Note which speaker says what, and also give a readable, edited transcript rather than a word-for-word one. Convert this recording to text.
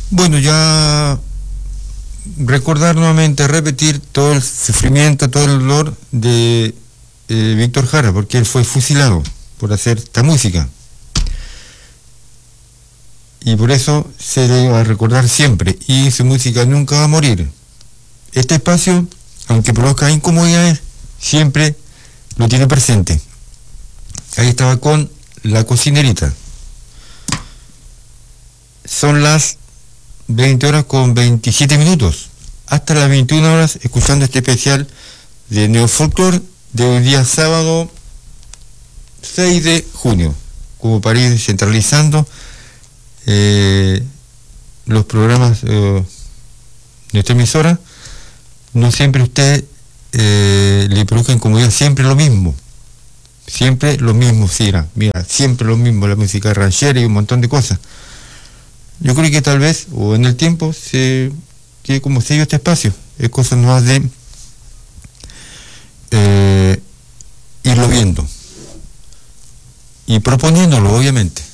Speaker 1: Bueno, ya recordar nuevamente, repetir todo el sufrimiento, todo el dolor de Víctor Jara, porque él fue fusilado por hacer esta música. Y por eso se le va a recordar siempre, y su música nunca va a morir. Este espacio, aunque produzca incomodidades, siempre lo tiene presente. Ahí estaba con La Cocinerita. Son las 20 horas con 27 minutos. Hasta las 21 horas escuchando este especial de Neofolklore de hoy día sábado 6 de junio. Como para ir centralizando los programas de esta emisora. No siempre usted le produzca incomodidad, siempre lo mismo. Siempre lo mismo, sí, mira, siempre lo mismo, la música ranchera y un montón de cosas. Yo creo que tal vez, o en el tiempo, se quede como sello este espacio. Es cosa más de irlo viendo. Y proponiéndolo, obviamente.